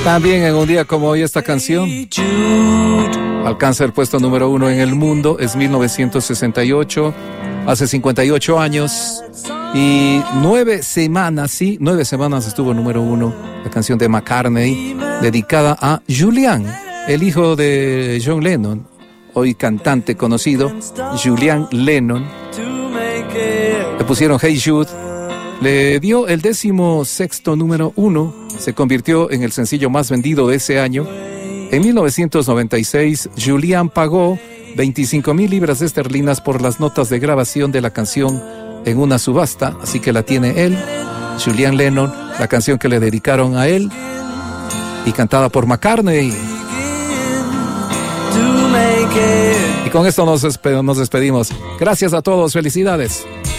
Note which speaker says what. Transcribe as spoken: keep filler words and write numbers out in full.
Speaker 1: También en un día como hoy esta canción alcanza el puesto número uno en el mundo. Es mil novecientos sesenta y ocho, hace cincuenta y ocho años y nueve semanas, sí, nueve semanas estuvo número uno la canción de McCartney dedicada a Julian, el hijo de John Lennon, hoy cantante conocido, Julian Lennon. Le pusieron Hey Jude, le dio el décimo sexto número uno, se convirtió en el sencillo más vendido de ese año. En mil novecientos noventa y seis, Julian pagó veinticinco mil libras esterlinas por las notas de grabación de la canción en una subasta, así que la tiene él, Julian Lennon, la canción que le dedicaron a él y cantada por McCartney. Y con esto nos, despe- nos despedimos. Gracias a todos, felicidades.